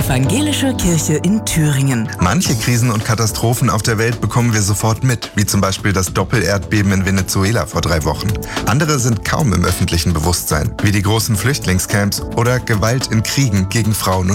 Evangelische Kirche in Thüringen. Manche Krisen und Katastrophen auf der Welt bekommen wir sofort mit, wie zum Beispiel das Doppelerdbeben in Venezuela vor 3 Wochen. Andere sind kaum im öffentlichen Bewusstsein, wie die großen Flüchtlingscamps oder Gewalt in Kriegen gegen Frauen und